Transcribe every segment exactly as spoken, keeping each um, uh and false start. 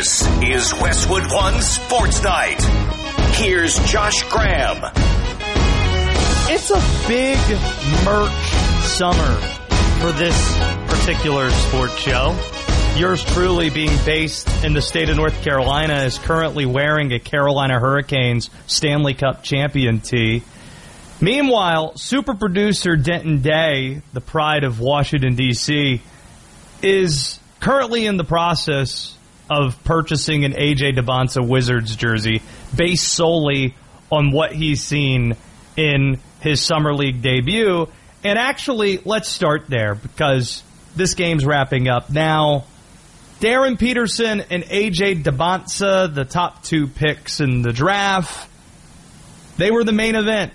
This is Westwood One Sports Night. Here's Josh Graham. It's a big merch summer for this particular sports show. Yours truly, being based in the state of North Carolina, is currently wearing a Carolina Hurricanes Stanley Cup champion tee. Meanwhile, super producer Denton Day, the pride of Washington, D C, is currently in the process of purchasing an A J Dybantsa Wizards jersey based solely on what he's seen in his Summer League debut. And actually, let's start there because this game's wrapping up now. Darren Peterson and A J Dybantsa, the top two picks in the draft, they were the main event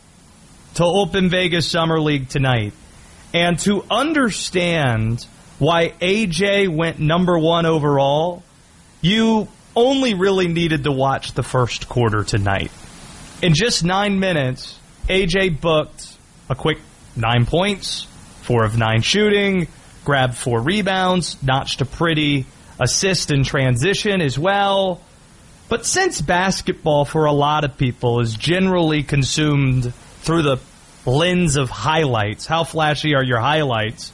to open Vegas Summer League tonight. And to understand why A J went number one overall, you only really needed to watch the first quarter tonight. In just nine minutes, A J booked a quick nine points, four of nine shooting, grabbed four rebounds, notched a pretty assist in transition as well. But since basketball for a lot of people is generally consumed through the lens of highlights, how flashy are your highlights?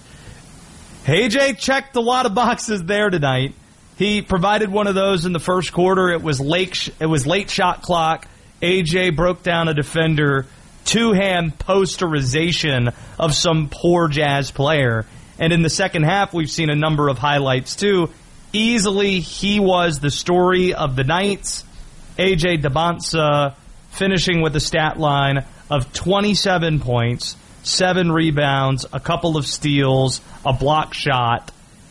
A J checked a lot of boxes there tonight. He provided one of those in the first quarter. It was late, it was late shot clock. A J broke down a defender, two-hand posterization of some poor Jazz player. And in the second half, we've seen a number of highlights too. Easily, he was the story of the night. A J Dybantsa finishing with a stat line of twenty-seven points, seven rebounds, a couple of steals, a block shot,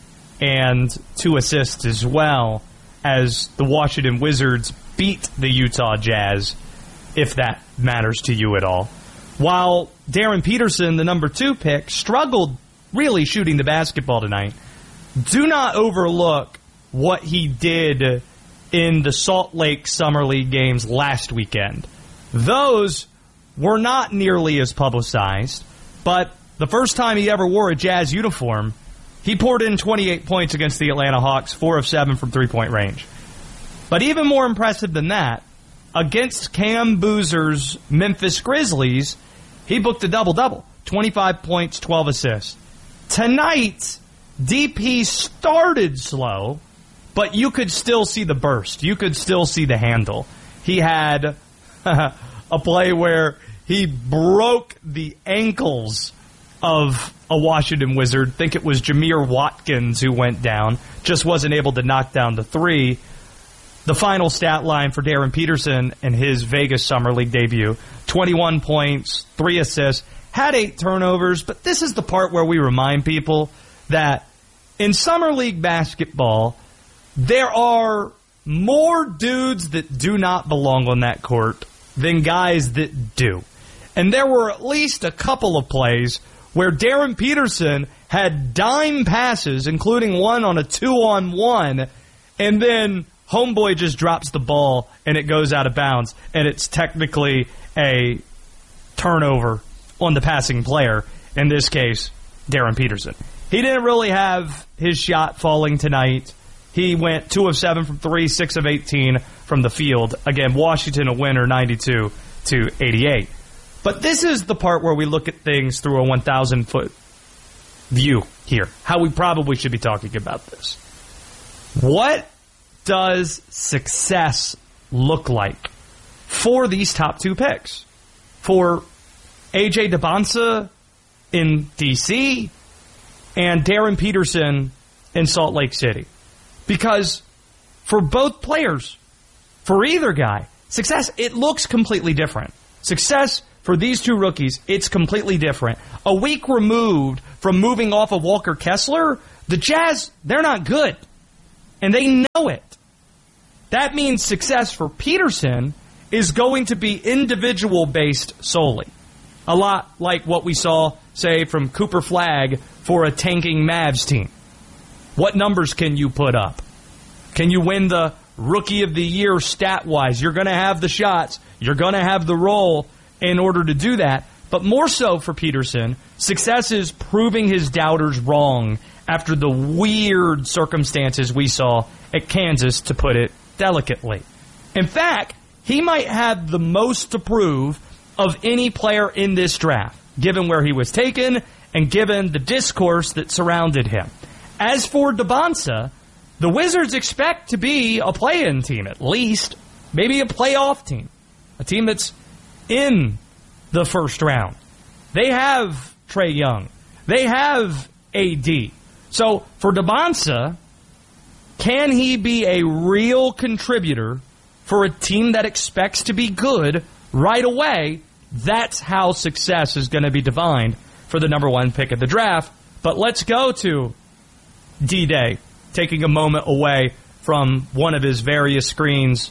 and two assists as well, as the Washington Wizards beat the Utah Jazz, if that matters to you at all. While Darren Peterson, the number two pick, struggled really shooting the basketball tonight. Do not overlook what he did in the Salt Lake Summer League games last weekend. Those were not nearly as publicized, but the first time he ever wore a Jazz uniform, he poured in twenty-eight points against the Atlanta Hawks, four of seven from three-point range. But even more impressive than that, against Cam Boozer's Memphis Grizzlies, he booked a double-double, twenty-five points, twelve assists. Tonight, D P started slow, but you could still see the burst. You could still see the handle. He had a play where he broke the ankles of a Washington Wizard. I think it was Jameer Watkins who went down. Just wasn't able to knock down the three. The final stat line for Darren Peterson in his Vegas Summer League debut, twenty-one points, three assists, had eight turnovers, but this is the part where we remind people that in Summer League basketball, there are more dudes that do not belong on that court than guys that do. And there were at least a couple of plays where Darren Peterson had dime passes, including one on a two-on-one, and then homeboy just drops the ball and it goes out of bounds, and it's technically a turnover on the passing player, in this case, Darren Peterson. He didn't really have his shot falling tonight. He went two of seven from three, six of eighteen from the field. Again, Washington a winner, ninety-two to eighty-eight. But this is the part where we look at things through a one thousand foot view here, how we probably should be talking about this. What does success look like for these top two picks? For A J Dybantsa in D C and Darren Peterson in Salt Lake City. Because for both players, for either guy, success, it looks completely different. Success for these two rookies, it's completely different. A week removed from moving off of Walker Kessler, the Jazz, they're not good. And they know it. That means success for Peterson is going to be individual-based solely. A lot like what we saw, say, from Cooper Flagg for a tanking Mavs team. What numbers can you put up? Can you win the Rookie of the Year stat-wise? You're going to have the shots. You're going to have the role in order to do that. But more so for Peterson, success is proving his doubters wrong after the weird circumstances we saw at Kansas, to put it delicately. In fact, he might have the most to prove of any player in this draft, given where he was taken and given the discourse that surrounded him. As for Dybantsa, the Wizards expect to be a play-in team, at least, maybe a playoff team, a team that's in the first round. They have Trae Young. They have A D. So for Dybantsa, can he be a real contributor for a team that expects to be good right away? That's how success is going to be defined for the number one pick of the draft. But let's go to D-Day, taking a moment away from one of his various screens,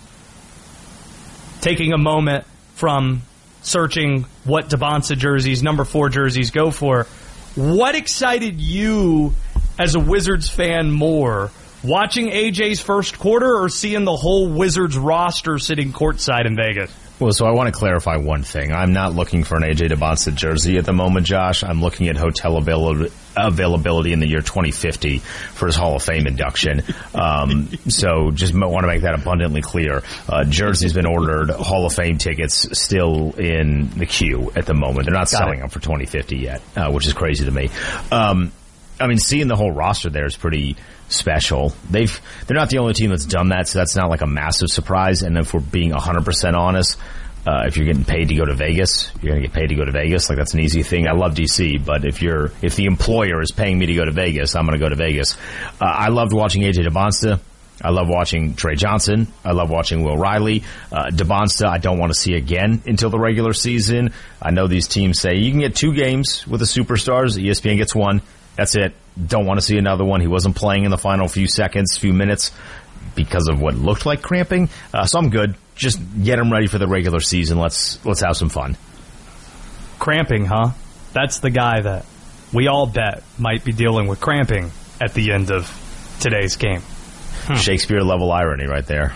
taking a moment from searching what Dybantsa jerseys, number four jerseys, go for. What excited you as a Wizards fan more, watching A J's first quarter or seeing the whole Wizards roster sitting courtside in Vegas? Well, so I want to clarify one thing. I'm not looking for an A J Dybantsa jersey at the moment, Josh. I'm looking at hotel avail- availability in the year twenty fifty for his Hall of Fame induction. Um, so just want to make that abundantly clear. Uh, jersey's been ordered. Hall of Fame tickets still in the queue at the moment. They're not Got selling it. them for twenty fifty yet, uh, which is crazy to me. Um, I mean, seeing the whole roster there is pretty special. They've, they're not the only team that's done that, so that's not like a massive surprise. And if we're being one hundred percent honest, uh, if you're getting paid to go to Vegas, you're going to get paid to go to Vegas. Like, that's an easy thing. I love D C, but if you're, if the employer is paying me to go to Vegas, I'm going to go to Vegas. Uh, I loved watching A J Dybantsa. I love watching Trey Johnson. I love watching Will Riley. Uh, Dybantsa, I don't want to see again until the regular season. I know these teams say you can get two games with the superstars. E S P N gets one. That's it. Don't want to see another one. He wasn't playing in the final few seconds, few minutes because of what looked like cramping. Uh, so I'm good. Just get him ready for the regular season. Let's let's have some fun. Cramping, huh? That's the guy that we all bet might be dealing with cramping at the end of today's game. Hmm. Shakespeare-level irony right there.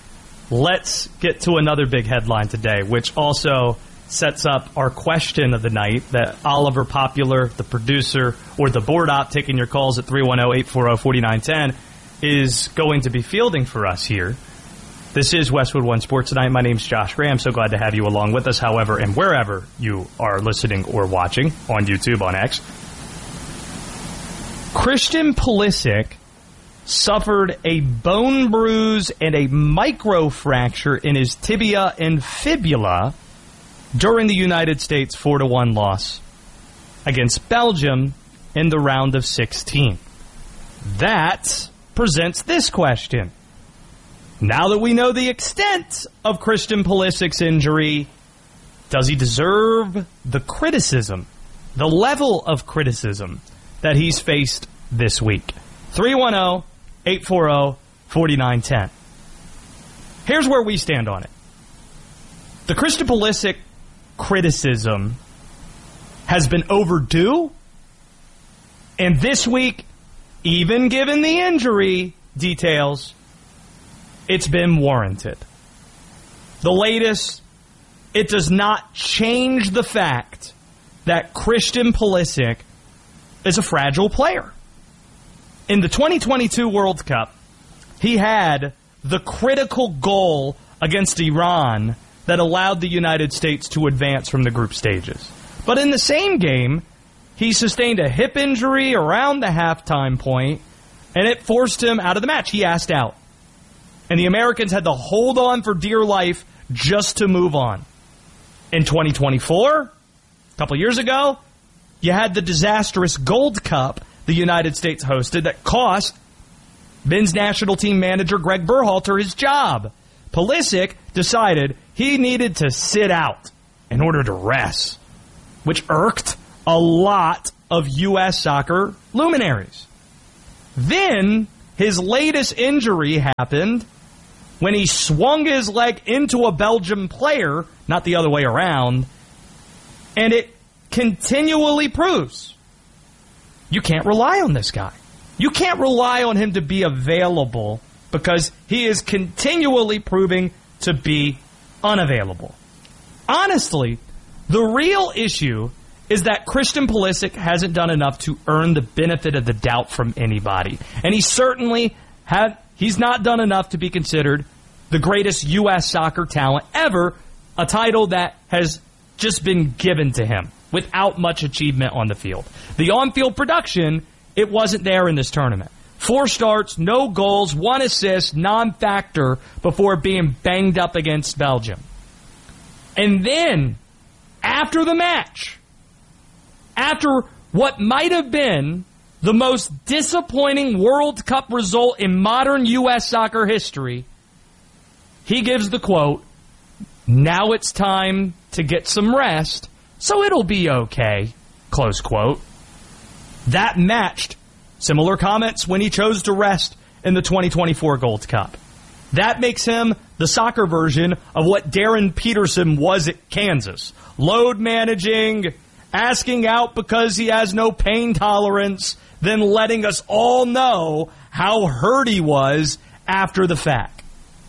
Let's get to another big headline today, which also sets up our question of the night that Oliver Popular, the producer, or the board op taking your calls at three one zero, eight four zero, four nine one zero, is going to be fielding for us here. This is Westwood One Sports Tonight. My name's Josh Graham. So glad to have you along with us, however, and wherever you are listening or watching, on YouTube, on X. Christian Pulisic suffered a bone bruise and a microfracture in his tibia and fibula during the United States four to one loss against Belgium in the round of sixteen. That presents this question. Now that we know the extent of Christian Pulisic's injury, does he deserve the criticism, the level of criticism that he's faced this week? three one zero, eight four zero, four nine one zero. Here's where we stand on it. The Christian Pulisic criticism has been overdue, and this week, even given the injury details, it's been warranted. The latest, it does not change the fact that Christian Pulisic is a fragile player. In the twenty twenty-two World Cup, he had the critical goal against Iran that allowed the United States to advance from the group stages. But in the same game, he sustained a hip injury around the halftime point, and it forced him out of the match. He asked out. And the Americans had to hold on for dear life just to move on. In twenty twenty-four, a couple years ago, you had the disastrous Gold Cup the United States hosted that cost men's national team manager Greg Berhalter his job. Pulisic decided he needed to sit out in order to rest, which irked a lot of U S soccer luminaries. Then his latest injury happened when he swung his leg into a Belgian player, not the other way around, and it continually proves you can't rely on this guy. You can't rely on him to be available because he is continually proving to be unavailable. Honestly, the real issue is that Christian Pulisic hasn't done enough to earn the benefit of the doubt from anybody. And he certainly had he's not done enough to be considered the greatest U S soccer talent ever, a title that has just been given to him without much achievement on the field. The on-field production, it wasn't there in this tournament. Four starts, no goals, one assist, non-factor before being banged up against Belgium. And then, after the match, after what might have been the most disappointing World Cup result in modern U S soccer history, he gives the quote, "Now it's time to get some rest, so it'll be okay," close quote. That matched similar comments when he chose to rest in the twenty twenty-four Gold Cup. That makes him the soccer version of what Darren Peterson was at Kansas. Load managing, asking out because he has no pain tolerance, then letting us all know how hurt he was after the fact.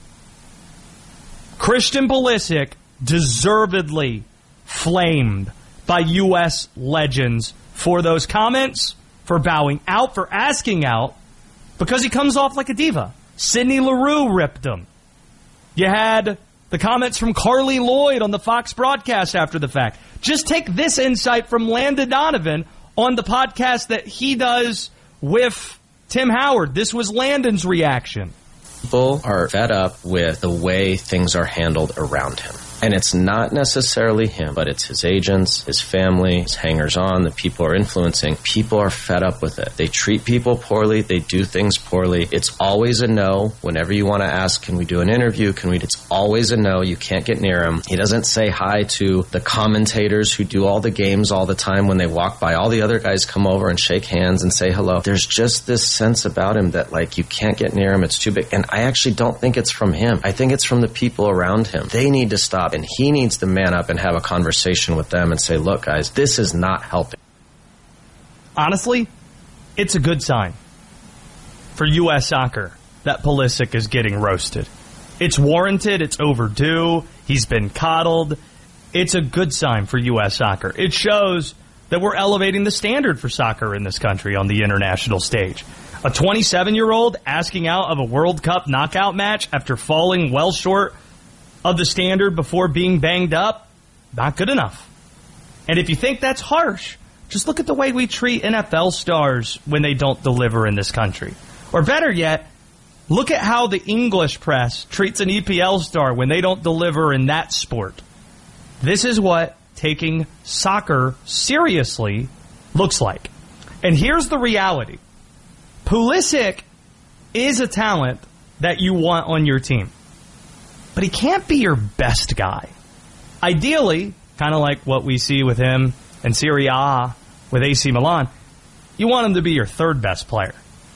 Christian Pulisic deservedly flamed by U S legends for those comments, for bowing out, for asking out, because he comes off like a diva. Sidney LaRue ripped him. You had the comments from Carly Lloyd on the Fox broadcast after the fact. Just take this insight from Landon Donovan on the podcast that he does with Tim Howard. This was Landon's reaction. People are fed up with the way things are handled around him. And it's not necessarily him, but it's his agents, his family, his hangers-on, the people are influencing. People are fed up with it. They treat people poorly. They do things poorly. It's always a no. Whenever you want to ask, can we do an interview? Can we? It's always a no. You can't get near him. He doesn't say hi to the commentators who do all the games all the time. When they walk by, all the other guys come over and shake hands and say hello. There's just this sense about him that, like, you can't get near him. It's too big. And I actually don't think it's from him. I think it's from the people around him. They need to stop. And he needs to man up and have a conversation with them and say, look, guys, this is not helping. Honestly, it's a good sign for U S soccer that Pulisic is getting roasted. It's warranted. It's overdue. He's been coddled. It's a good sign for U S soccer. It shows that we're elevating the standard for soccer in this country on the international stage. A twenty-seven-year-old asking out of a World Cup knockout match after falling well short of the standard before being banged up, not good enough. And if you think that's harsh, just look at the way we treat N F L stars when they don't deliver in this country. Or better yet, look at how the English press treats an E P L star when they don't deliver in that sport. This is what taking soccer seriously looks like. And here's the reality. Pulisic is a talent that you want on your team. But he can't be your best guy. Ideally, kind of like what we see with him in Serie A with A C Milan, you want him to be your third best player.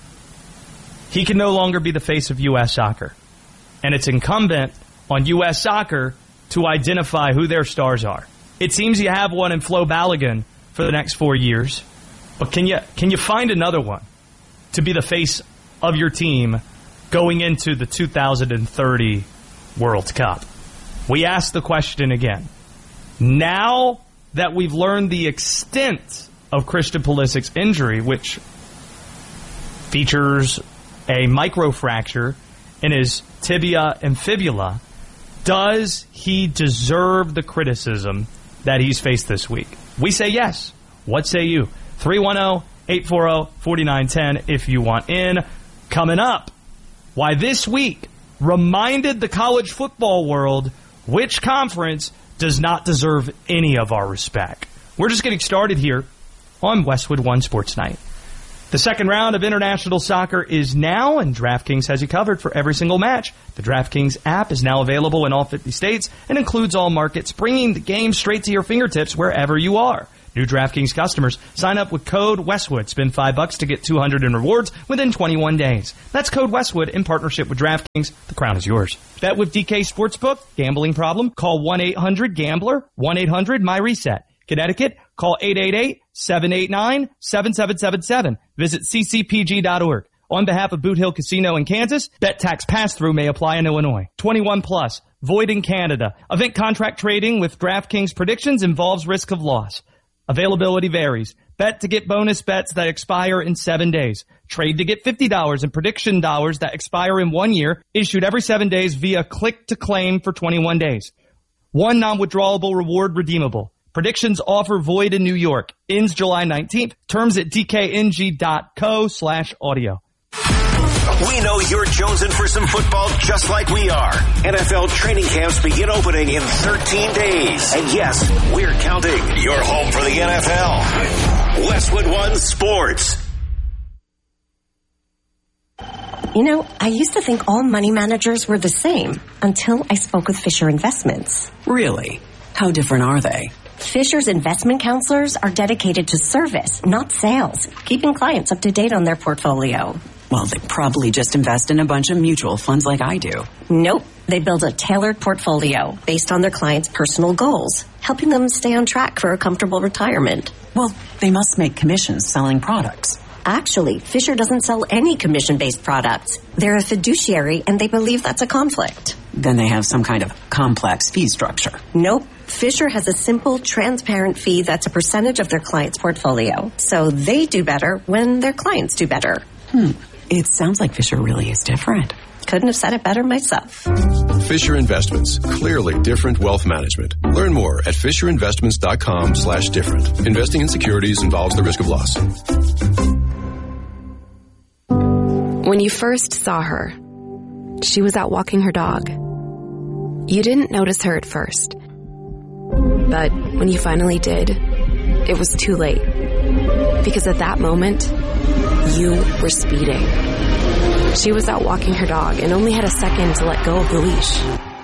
He can no longer be the face of U S soccer. And it's incumbent on U S soccer to identify who their stars are. It seems you have one in Flo Balogun for the next four years. But can you can you find another one to be the face of your team going into the two thousand thirty World Cup? We ask the question again. Now that we've learned the extent of Christian Pulisic's injury, which features a microfracture in his tibia and fibula, does he deserve the criticism that he's faced this week? We say yes. What say you? three one zero, eight four zero, four nine one zero if you want in. Coming up, why this week reminded the college football world which conference does not deserve any of our respect. We're just getting started here on Westwood One Sports Night. The second round of international soccer is now, and DraftKings has you covered for every single match. The DraftKings app is now available in all fifty states and includes all markets, bringing the game straight to your fingertips wherever you are. New DraftKings customers sign up with code Westwood. Spend five bucks to get two hundred in rewards within twenty-one days. That's code Westwood in partnership with DraftKings. The crown is yours. Bet with D K Sportsbook. Gambling problem? Call one eight hundred gambler, one eight hundred my reset. Connecticut, call eight eight eight, seven eight nine, seven seven seven seven. Visit c c p g dot org. On behalf of Boot Hill Casino in Kansas, bet tax pass-through may apply in Illinois. twenty-one plus. Void in Canada. Event contract trading with DraftKings predictions involves risk of loss. Availability varies. Bet to get bonus bets that expire in seven days. Trade to get fifty dollars in prediction dollars that expire in one year, issued every seven days via click to claim for twenty-one days. One non-withdrawable reward redeemable. Predictions offer void in New York. Ends July nineteenth. Terms at dkng.co slash audio. We know you're jonesing for some football just like we are. N F L training camps begin opening in thirteen days. And yes, we're counting. You're home for the N F L. Westwood One Sports. You know, I used to think all money managers were the same until I spoke with Fisher Investments. Really? How different are they? Fisher's investment counselors are dedicated to service, not sales, keeping clients up to date on their portfolio. Well, they probably just invest in a bunch of mutual funds like I do. Nope. They build a tailored portfolio based on their clients' personal goals, helping them stay on track for a comfortable retirement. Well, they must make commissions selling products. Actually, Fisher doesn't sell any commission-based products. They're a fiduciary, and they believe that's a conflict. Then they have some kind of complex fee structure. Nope. Fisher has a simple, transparent fee that's a percentage of their client's portfolio. So they do better when their clients do better. Hmm. It sounds like Fisher really is different. Couldn't have said it better myself. Fisher Investments. Clearly different wealth management. Learn more at fisherinvestments.com slash different. Investing in securities involves the risk of loss. When you first saw her, she was out walking her dog. You didn't notice her at first. But when you finally did, it was too late. Because at that moment, you were speeding. She was out walking her dog and only had a second to let go of the leash.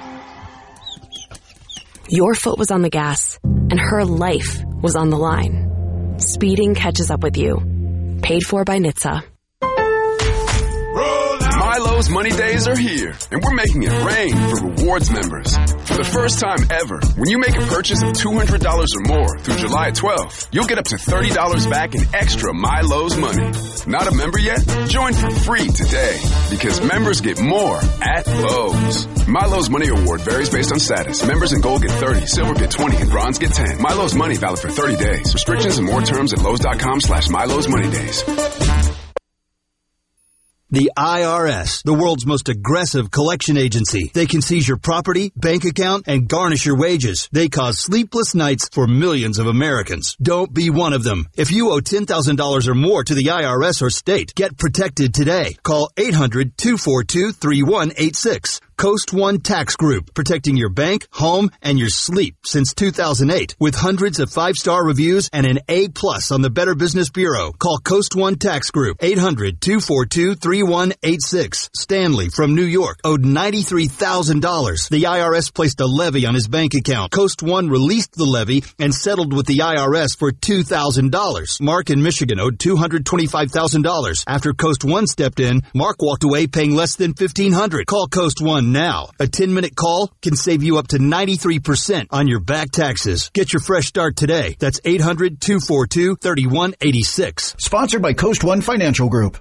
Your foot was on the gas, and her life was on the line. Speeding catches up with you. Paid for by N H T S A. Milo's Money Days are here, and we're making it rain for rewards members. For the first time ever, when you make a purchase of two hundred dollars or more through July twelfth, you'll get up to thirty dollars back in extra Milo's money. Not a member yet? Join for free today, because members get more at Lowe's. Milo's Money Award varies based on status. Members in gold get thirty, silver get twenty, and bronze get ten. Milo's Money valid for thirty days. Restrictions and more terms at Lowe's.com slash Milo's Money Days. The I R S, the world's most aggressive collection agency. They can seize your property, bank account, and garnish your wages. They cause sleepless nights for millions of Americans. Don't be one of them. If you owe ten thousand dollars or more to the I R S or state, get protected today. Call eight hundred, two four two, three one eight six. Coast One Tax Group, protecting your bank, home, and your sleep since two thousand eight. With hundreds of five-star reviews and an A plus on the Better Business Bureau. Call Coast One Tax Group, eight hundred, two four two, three one eight six. Stanley from New York owed ninety-three thousand dollars. The I R S placed a levy on his bank account. Coast One released the levy and settled with the I R S for two thousand dollars. Mark in Michigan owed two hundred twenty-five thousand dollars. After Coast One stepped in, Mark walked away paying less than fifteen hundred dollars. Call Coast One now. A ten-minute call can save you up to ninety-three percent on your back taxes. Get your fresh start today. That's eight hundred, two four two, three one eight six. Sponsored by Coast One Financial Group.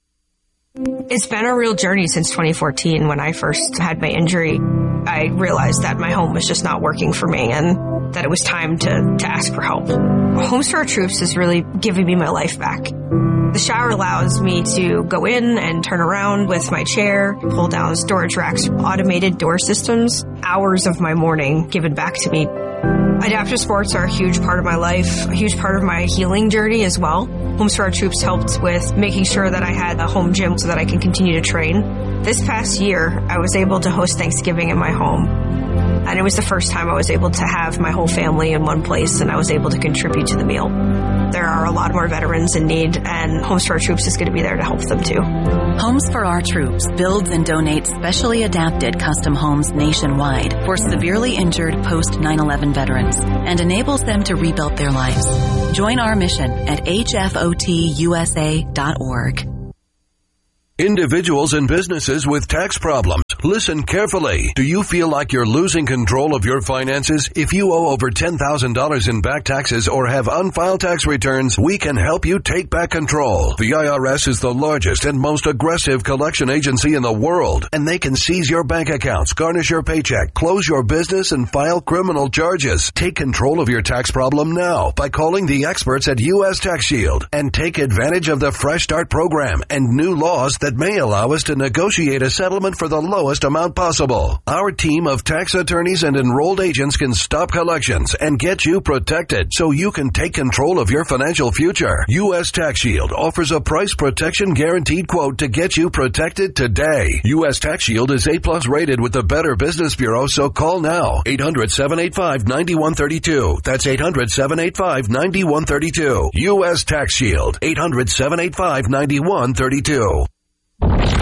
It's been a real journey since twenty fourteen. When I first had my injury, I realized that my home was just not working for me and that it was time to, to ask for help. Homes for Our Troops is really giving me my life back. The shower allows me to go in and turn around with my chair, pull down storage racks, automated door systems, hours of my morning given back to me. Adaptive sports are a huge part of my life, a huge part of my healing journey as well. Homes for Our Troops helped with making sure that I had a home gym so that I can continue to train. This past year, I was able to host Thanksgiving in my home. And it was the first time I was able to have my whole family in one place, and I was able to contribute to the meal. There are a lot more veterans in need, and Homes for Our Troops is going to be there to help them too. Homes for Our Troops builds and donates specially adapted custom homes nationwide for severely injured post nine eleven veterans and enables them to rebuild their lives. Join our mission at H F O T U S A dot org. Individuals and businesses with tax problems, listen carefully. Do you feel like you're losing control of your finances? If you owe over ten thousand dollars in back taxes or have unfiled tax returns, we can help you take back control. The I R S is the largest and most aggressive collection agency in the world, and they can seize your bank accounts, garnish your paycheck, close your business, and file criminal charges. Take control of your tax problem now by calling the experts at U S Tax Shield and take advantage of the Fresh Start program and new laws that may allow us to negotiate a settlement for the lowest amount possible. Our team of tax attorneys and enrolled agents can stop collections and get you protected so you can take control of your financial future. U S Tax Shield offers a price protection guaranteed quote to get you protected today. U S Tax Shield is A plus rated with the Better Business Bureau, so call now. eight hundred, seven eight five, nine one three two. That's eight hundred, seven eight five, nine one three two. U S Tax Shield. eight hundred, seven eight five, nine one three two.